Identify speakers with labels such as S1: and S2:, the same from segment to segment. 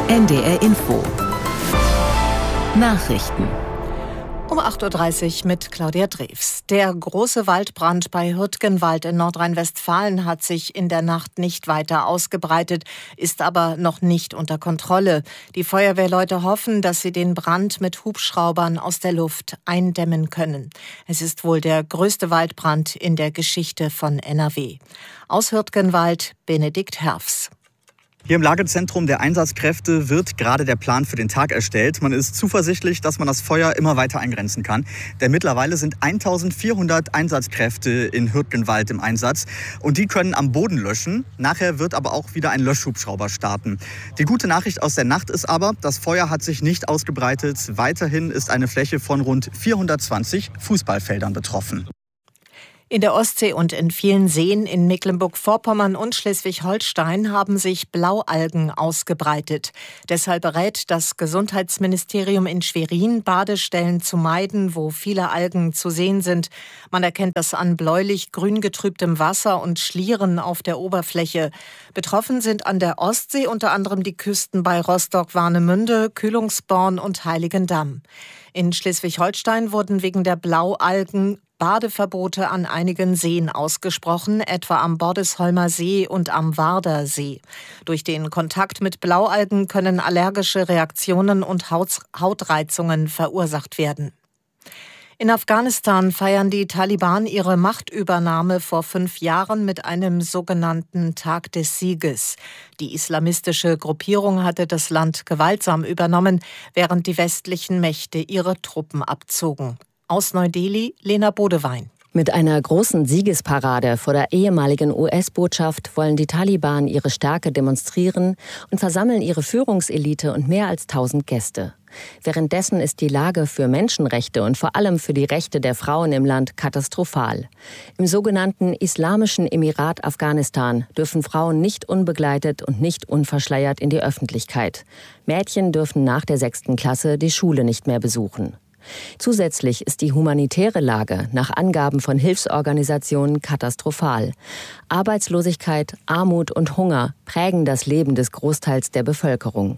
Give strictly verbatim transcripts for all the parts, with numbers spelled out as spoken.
S1: N D R Info. Nachrichten.
S2: Um acht Uhr dreißig mit Claudia Drews. Der große Waldbrand bei Hürtgenwald in Nordrhein-Westfalen hat sich in der Nacht nicht weiter ausgebreitet, ist aber noch nicht unter Kontrolle. Die Feuerwehrleute hoffen, dass sie den Brand mit Hubschraubern aus der Luft eindämmen können. Es ist wohl der größte Waldbrand in der Geschichte von N R W. Aus Hürtgenwald, Benedikt Herfs.
S3: Hier im Lagezentrum der Einsatzkräfte wird gerade der Plan für den Tag erstellt. Man ist zuversichtlich, dass man das Feuer immer weiter eingrenzen kann. Denn mittlerweile sind eintausendvierhundert Einsatzkräfte in Hürtgenwald im Einsatz. Und die können am Boden löschen. Nachher wird aber auch wieder ein Löschhubschrauber starten. Die gute Nachricht aus der Nacht ist aber, das Feuer hat sich nicht ausgebreitet. Weiterhin ist eine Fläche von rund vierhundertzwanzig Fußballfeldern betroffen.
S2: In der Ostsee und in vielen Seen in Mecklenburg-Vorpommern und Schleswig-Holstein haben sich Blaualgen ausgebreitet. Deshalb berät das Gesundheitsministerium in Schwerin, Badestellen zu meiden, wo viele Algen zu sehen sind. Man erkennt das an bläulich-grün getrübtem Wasser und Schlieren auf der Oberfläche. Betroffen sind an der Ostsee unter anderem die Küsten bei Rostock-Warnemünde, Kühlungsborn und Heiligendamm. In Schleswig-Holstein wurden wegen der Blaualgen Badeverbote an einigen Seen ausgesprochen, etwa am Bordesholmer See und am Warder See. Durch den Kontakt mit Blaualgen können allergische Reaktionen und Haut- Hautreizungen verursacht werden. In Afghanistan feiern die Taliban ihre Machtübernahme vor fünf Jahren mit einem sogenannten Tag des Sieges. Die islamistische Gruppierung hatte das Land gewaltsam übernommen, während die westlichen Mächte ihre Truppen abzogen. Aus Neu-Delhi, Lena Bodewein.
S4: Mit einer großen Siegesparade vor der ehemaligen U S-Botschaft wollen die Taliban ihre Stärke demonstrieren und versammeln ihre Führungselite und mehr als tausend Gäste. Währenddessen ist die Lage für Menschenrechte und vor allem für die Rechte der Frauen im Land katastrophal. Im sogenannten Islamischen Emirat Afghanistan dürfen Frauen nicht unbegleitet und nicht unverschleiert in die Öffentlichkeit. Mädchen dürfen nach der sechsten Klasse die Schule nicht mehr besuchen. Zusätzlich ist die humanitäre Lage nach Angaben von Hilfsorganisationen katastrophal. Arbeitslosigkeit, Armut und Hunger prägen das Leben des Großteils der Bevölkerung.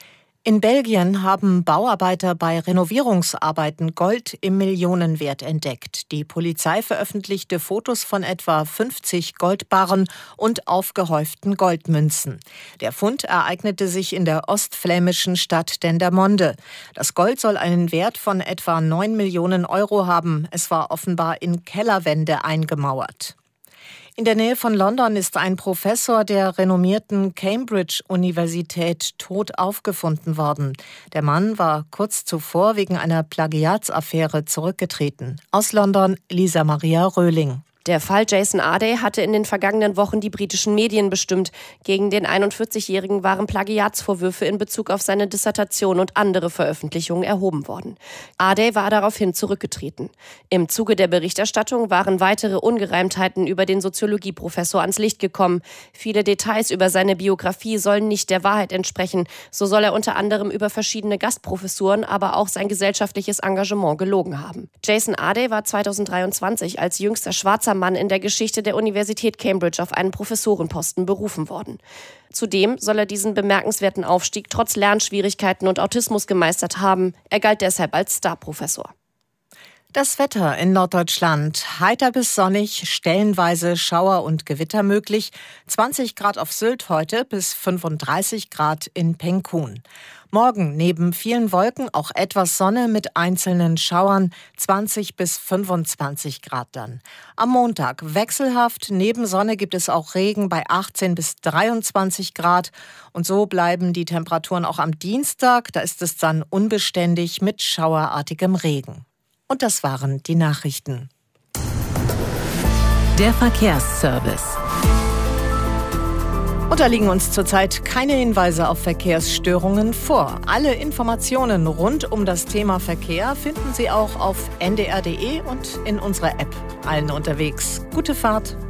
S2: In Belgien haben Bauarbeiter bei Renovierungsarbeiten Gold im Millionenwert entdeckt. Die Polizei veröffentlichte Fotos von etwa fünfzig Goldbarren und aufgehäuften Goldmünzen. Der Fund ereignete sich in der ostflämischen Stadt Dendermonde. Das Gold soll einen Wert von etwa neun Millionen Euro haben. Es war offenbar in Kellerwände eingemauert. In der Nähe von London ist ein Professor der renommierten Cambridge-Universität tot aufgefunden worden. Der Mann war kurz zuvor wegen einer Plagiatsaffäre zurückgetreten. Aus London, Lisa Maria Röhling.
S5: Der Fall Jason Ardey hatte in den vergangenen Wochen die britischen Medien bestimmt. Gegen den einundvierzigjährigen waren Plagiatsvorwürfe in Bezug auf seine Dissertation und andere Veröffentlichungen erhoben worden. Ardey war daraufhin zurückgetreten. Im Zuge der Berichterstattung waren weitere Ungereimtheiten über den Soziologieprofessor ans Licht gekommen. Viele Details über seine Biografie sollen nicht der Wahrheit entsprechen. So soll er unter anderem über verschiedene Gastprofessuren, aber auch sein gesellschaftliches Engagement gelogen haben. Jason Ardey war zweitausenddreiundzwanzig als jüngster schwarzer Mann in der Geschichte der Universität Cambridge auf einen Professorenposten berufen worden. Zudem soll er diesen bemerkenswerten Aufstieg trotz Lernschwierigkeiten und Autismus gemeistert haben. Er galt deshalb als Starprofessor.
S2: Das Wetter in Norddeutschland. Heiter bis sonnig, stellenweise Schauer und Gewitter möglich. zwanzig Grad auf Sylt heute bis fünfunddreißig Grad in Penkun. Morgen neben vielen Wolken auch etwas Sonne mit einzelnen Schauern, zwanzig bis fünfundzwanzig Grad dann. Am Montag wechselhaft, neben Sonne gibt es auch Regen bei achtzehn bis dreiundzwanzig Grad. Und so bleiben die Temperaturen auch am Dienstag, da ist es dann unbeständig mit schauerartigem Regen. Und das waren die Nachrichten.
S1: Der Verkehrsservice.
S2: Und da liegen uns zurzeit keine Hinweise auf Verkehrsstörungen vor. Alle Informationen rund um das Thema Verkehr finden Sie auch auf n d r punkt d e und in unserer App. Allen unterwegs. Gute Fahrt.